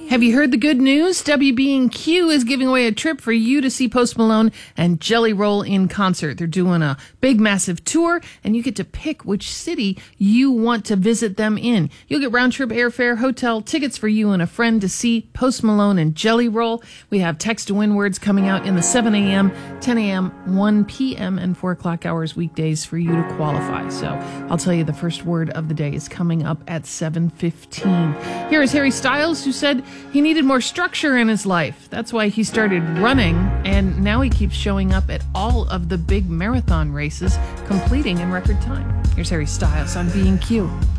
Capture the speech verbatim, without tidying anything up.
Have you heard the good news? W B and Q is giving away a trip for you to see Post Malone and Jelly Roll in concert. They're doing a big, massive tour, and you get to pick which city you want to visit them in. You'll get round-trip airfare, hotel, tickets for you and a friend to see Post Malone and Jelly Roll. We have text to win words coming out in the seven a.m., ten a.m., one p.m., and four o'clock hours weekdays for you to qualify. So I'll tell you the first word of the day is coming up at seven fifteen. Here is Harry Styles, who said he needed more structure in his life. That's why he started running, and now he keeps showing up at all of the big marathon races, completing in record time. Here's Harry Styles on B and Q.